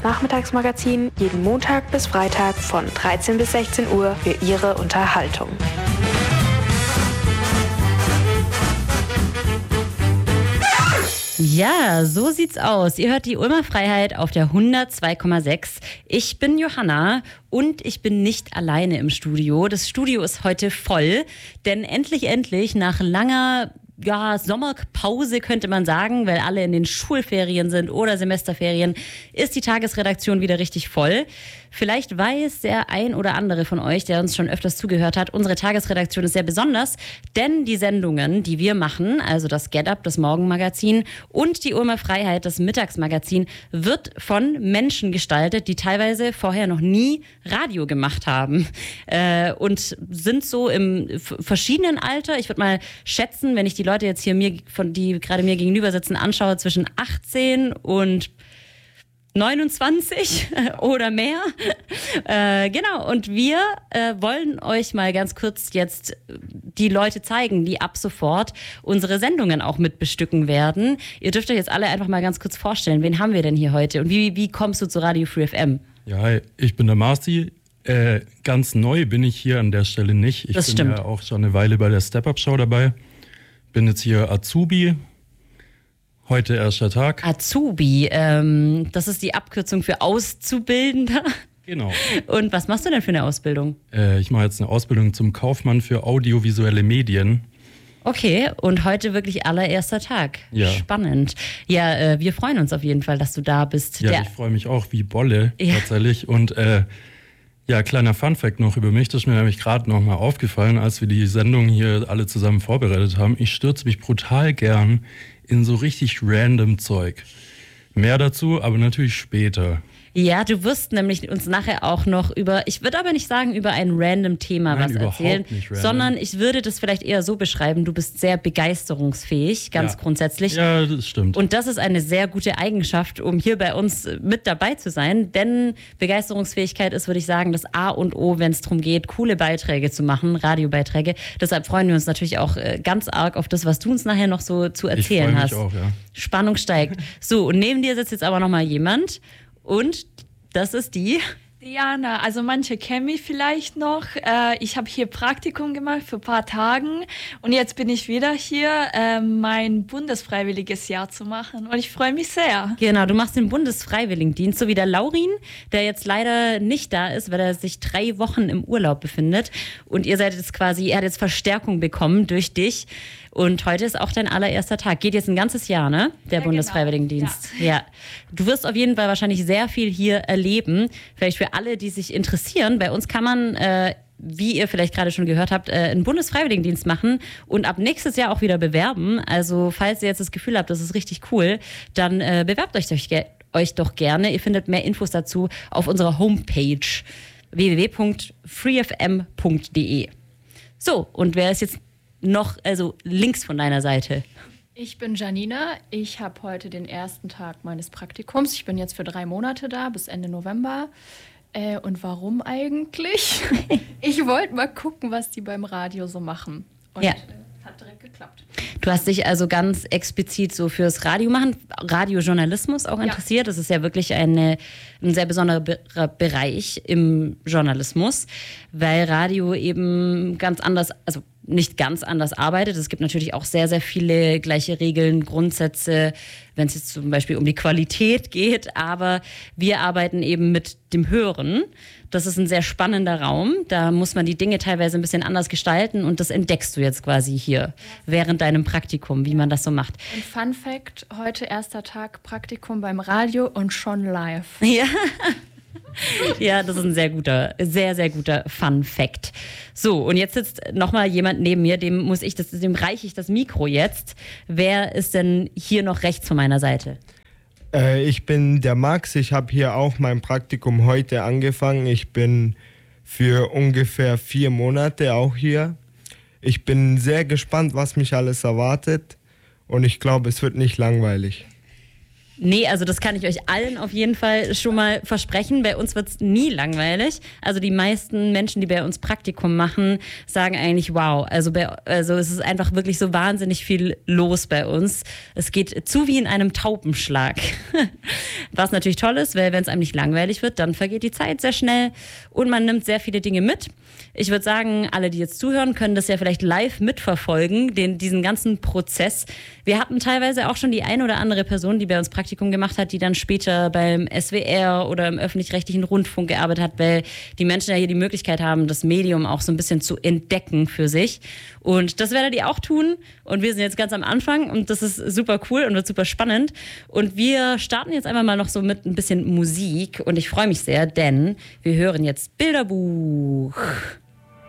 Nachmittagsmagazin jeden Montag bis Freitag von 13 bis 16 Uhr für Ihre Unterhaltung. Ja, so sieht's aus. Ihr hört die Ulmer Freiheit auf der 102,6. Ich bin Johanna und ich bin nicht alleine im Studio. Das Studio ist heute voll, denn endlich nach langer Sommerpause könnte man sagen, weil alle in den Schulferien sind oder Semesterferien, ist die Tagesredaktion wieder richtig voll. Vielleicht weiß der ein oder andere von euch, der uns schon öfters zugehört hat, unsere Tagesredaktion ist sehr besonders, denn die Sendungen, die wir machen, also das Get Up, das Morgenmagazin und die Ulmer Freiheit, das Mittagsmagazin, wird von Menschen gestaltet, die teilweise vorher noch nie Radio gemacht haben und sind so im verschiedenen Alter. Ich würde mal schätzen, wenn ich die Leute jetzt hier die gerade mir gegenüber sitzen, anschaue, zwischen 18 und 29 oder mehr. Genau, und wir wollen euch mal ganz kurz jetzt die Leute zeigen, die ab sofort unsere Sendungen auch mitbestücken werden. Ihr dürft euch jetzt alle einfach mal ganz kurz vorstellen, wen haben wir denn hier heute und wie kommst du zu Radio Free FM? Ja, hi, ich bin der Marci. Ganz neu bin ich hier an der Stelle nicht. Ich bin ja auch schon eine Weile bei der Step-Up-Show dabei. Bin jetzt hier Azubi. Heute erster Tag. Azubi, das ist die Abkürzung für Auszubildender. Genau. Und was machst du denn für eine Ausbildung? Ich mache jetzt eine Ausbildung zum Kaufmann für audiovisuelle Medien. Okay, und heute wirklich allererster Tag. Ja. Spannend. Ja, wir freuen uns auf jeden Fall, dass du da bist. Ja, ich freue mich auch wie Bolle tatsächlich. Und kleiner Funfact noch über mich, das ist mir nämlich gerade noch mal aufgefallen, als wir die Sendung hier alle zusammen vorbereitet haben. Ich stürze mich brutal gern in so richtig random Zeug. Mehr dazu, aber natürlich später. Ja, du wirst nämlich uns nachher auch noch ich würde aber nicht sagen über ein random Thema was erzählen, sondern ich würde das vielleicht eher so beschreiben, du bist sehr begeisterungsfähig, ganz grundsätzlich. Ja, das stimmt. Und das ist eine sehr gute Eigenschaft, um hier bei uns mit dabei zu sein, denn Begeisterungsfähigkeit ist, würde ich sagen, das A und O, wenn es darum geht, coole Beiträge zu machen, Radiobeiträge. Deshalb freuen wir uns natürlich auch ganz arg auf das, was du uns nachher noch so zu erzählen hast. Ich freue mich auch, ja. Spannung steigt. So, und neben dir sitzt jetzt aber noch mal jemand. Und das ist die Diana. Also manche kennen mich vielleicht noch. Ich habe hier Praktikum gemacht für ein paar Tagen und jetzt bin ich wieder hier, mein bundesfreiwilliges Jahr zu machen und ich freue mich sehr. Genau, du machst den Bundesfreiwilligendienst, so wie der Laurin, der jetzt leider nicht da ist, weil er sich 3 Wochen im Urlaub befindet und ihr seid jetzt er hat jetzt Verstärkung bekommen durch dich. Und heute ist auch dein allererster Tag. Geht jetzt ein ganzes Jahr, ne? Der Bundesfreiwilligendienst. Genau. Ja. Du wirst auf jeden Fall wahrscheinlich sehr viel hier erleben. Vielleicht für alle, die sich interessieren. Bei uns kann man, wie ihr vielleicht gerade schon gehört habt, einen Bundesfreiwilligendienst machen und ab nächstes Jahr auch wieder bewerben. Also falls ihr jetzt das Gefühl habt, das ist richtig cool, dann bewerbt euch doch gerne. Ihr findet mehr Infos dazu auf unserer Homepage www.freefm.de. So, und wer ist jetzt noch, also links von deiner Seite? Ich bin Janina. Ich habe heute den ersten Tag meines Praktikums. Ich bin jetzt für 3 Monate da, bis Ende November. Und warum eigentlich? Ich wollte mal gucken, was die beim Radio so machen. Und hat direkt geklappt. Du hast dich also ganz explizit so fürs Radio machen, Radiojournalismus auch interessiert. Das ist ja wirklich ein sehr besonderer Bereich im Journalismus, weil Radio eben ganz anders, also nicht ganz anders arbeitet. Es gibt natürlich auch sehr, sehr viele gleiche Regeln, Grundsätze, wenn es jetzt zum Beispiel um die Qualität geht. Aber wir arbeiten eben mit dem Hören. Das ist ein sehr spannender Raum. Da muss man die Dinge teilweise ein bisschen anders gestalten. Und das entdeckst du jetzt quasi hier während deinem Praktikum, wie man das so macht. Und Fun Fact, heute erster Tag Praktikum beim Radio und schon live. Ja. Ja, das ist ein sehr, sehr guter Fun-Fact. So, und jetzt sitzt nochmal jemand neben mir, dem reiche ich das Mikro jetzt. Wer ist denn hier noch rechts von meiner Seite? Ich bin der Max, ich habe hier auch mein Praktikum heute angefangen. Ich bin für ungefähr 4 Monate auch hier. Ich bin sehr gespannt, was mich alles erwartet und ich glaube, es wird nicht langweilig. Nee, also das kann ich euch allen auf jeden Fall schon mal versprechen. Bei uns wird es nie langweilig. Also die meisten Menschen, die bei uns Praktikum machen, sagen eigentlich wow. Also es ist einfach wirklich so wahnsinnig viel los bei uns. Es geht zu wie in einem Taubenschlag. Was natürlich toll ist, weil wenn es einem nicht langweilig wird, dann vergeht die Zeit sehr schnell und man nimmt sehr viele Dinge mit. Ich würde sagen, alle, die jetzt zuhören, können das ja vielleicht live mitverfolgen, diesen ganzen Prozess. Wir hatten teilweise auch schon die eine oder andere Person, die bei uns Praktikum gemacht hat, die dann später beim SWR oder im öffentlich-rechtlichen Rundfunk gearbeitet hat, weil die Menschen ja hier die Möglichkeit haben, das Medium auch so ein bisschen zu entdecken für sich. Und das werdet ihr auch tun. Und wir sind jetzt ganz am Anfang und das ist super cool und wird super spannend. Und wir starten jetzt einfach mal noch so mit ein bisschen Musik. Und ich freue mich sehr, denn wir hören jetzt Bilderbuch.